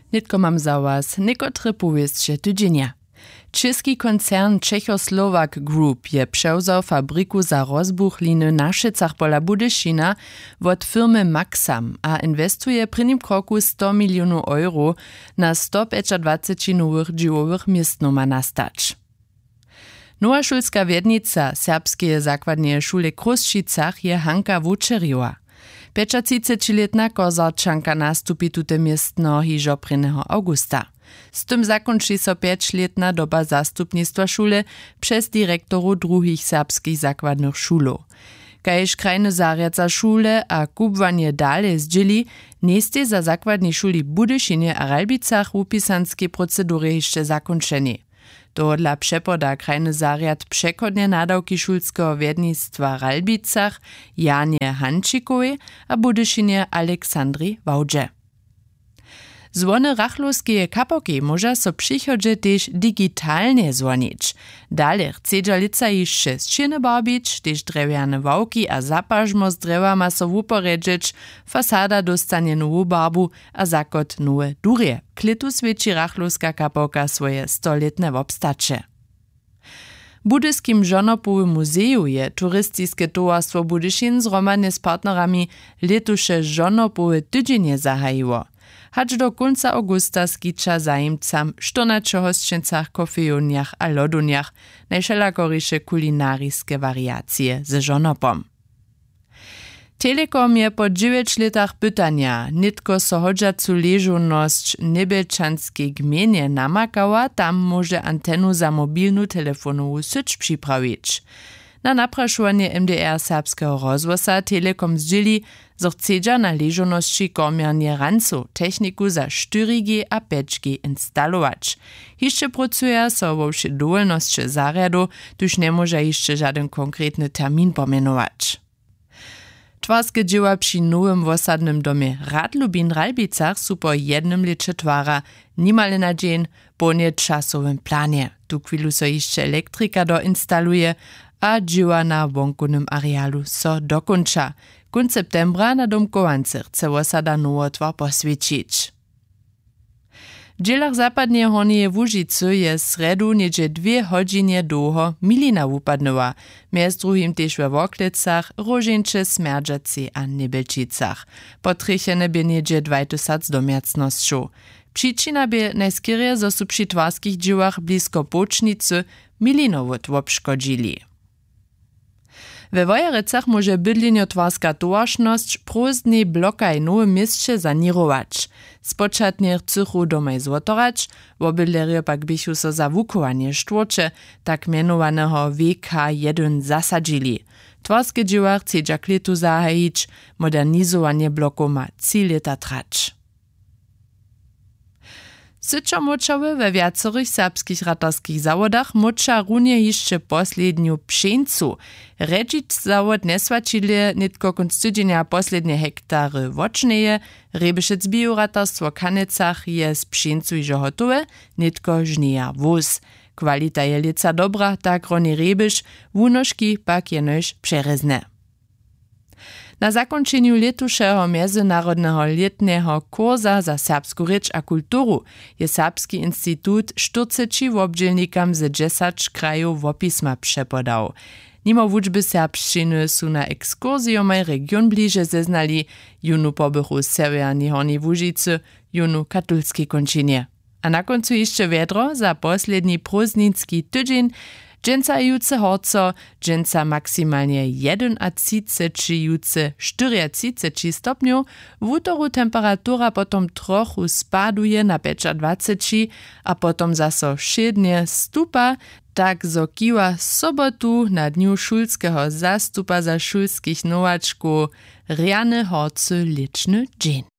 Nitko mam za was niekotre powieście tydzienia. Český koncern Czechoslovak Group je převzal fabriku za rozbuchliny na Šicach pola Budyšina od firmy Maxam a inwestuje przy nim kroku 100 milionów euro na 125 nowych dźiłowych miejsc ma nastać. Nowa szulska wiednica serbskie zakładnie szule Kruščicach je Hanka Vučeriła. 35-letna kozarčanka nastupi tute miestno hižo pryneho augusta. Z tym zakończy so 5-letna doba zastupnictwa szule przez dyrektorów druhých serbskich zakładnych szulów. Kajż krajny zariadca szule a kubwanie dalej zdzieli, nieste za zakładni szuli Budyšinie a Ralbicach upisanskie procedury jeszcze zakończenie. To dla przepoda krajny zariad przekodnie nadawki szulskiego wiednictwa Ralbicach Janie Hančikowej a Budyšinie Aleksandrii Wałdże. Zwony rachlovskie kapoki może so przychodzie też digitalnie dzwonić. Dalej chcedza lica jeszcze ściany barbić, też drewiane wałki a zapażmo z drewa ma so wuporedźeć, fasada dostanie nową barbu a zakot nowe durje. Klitu svědčí rachlovska kapoka swoje 100-letne obstacze. Budyskim żonopowym muzeju je turystyczne towarstwo Budyšin zromadnie z partnerami letusze żonopowe tydzienie zahajiło. Hacz do końca augusta skicza zajimcam 14 hosćencach, kofejoniach a loduniach najszelakorysze kulinarijskie wariacje ze żonopom. Telekom je po 9 latach pytania nitko so hodžacu ležonosć Nebelčanskiej gminie namakała, tam może antenu za mobilnu telefonową syć przyprawić. Na napraszanie MDR serbskiego rozwosa Telekom zdzieli, że chcedza na leżoności kormianie rancu techniku za 4G a 5G instalować. Jeszcze pracuje so wo wszy dowolności zariadu, tuż nie może jeszcze żaden konkretny termin pomenować. Twarskie dzieła przy nowym wosadnym domie Radlubin Ralbicach su po jednym lecie twara nimale na dzień po nieczasowym planie. Tu chwilu so jeszcze elektryka doinstaluje, a dzieła na wonkunym arealu so dokończa. Końc septembra na domkowance chce wosada nowotwar poswiecić. W dzielach zapadnie Hornieje Łužicy je sredu niedzie 2 godziny długo milina wupadnyła, między drugim też we Woklecach, Rożeńcze, Smerdżacy a Nebelčicach. Potrzechene by niedzie 2000 domiacnością. Przyczyna by najskierie, że su przy twarskich dziełach blisko Bocznicy milinowód obszkodzili. We Wojerecach może bydleniotwarska towaršnosć prózdnej blokaj nowe mieście zanirować. Spočatnie chcych domaj złotorać, wobydlerio pak bychu so za wukowanie sztwocze, tak mianowanego WK1 zasadzili. Twarskie dzieła chcedza kletu zahajić, modernizowanie bloku ma 3 lata trać. Syczo močały we wiacorych serbskich ratarskich zawodach moča runie jeszcze posledniu pšencu. Redzić zawod nesvačile nitko konc tydzienia poslednie hektary wočneje, Rebišec bioratarstwo Kanecach je z pšencu iżo hotowe, nitko žnija wóz. Kwalita je lica dobra, tak roni Rebiš, wunoški pak jenož přerezne. Na zakończeniu letuszego międzynarodnego letnego kursa za serbską rzecz a kulturu je Serbski Instytut 40 obdzielnikam z 10 krajów opisma przepodał. Nimo wuczby serbszczyny su na ekskursjomaj region bliže zeznali junu pobychu Severni Horni Łužicy, junu katolskiej kończynie. A na końcu jeszcze wiedro za posledni prózdnicki tydzień, dżęca juce horco, dżęca maksymalnie 31-34 stopniów, w utoru temperatura potom trochu spaduje na 25, a potom zaso šednie stupa, tak zo kiwa sobotu na dniu szulskiego zastupa za szulskich nowaczków riany horcy liczny dzień.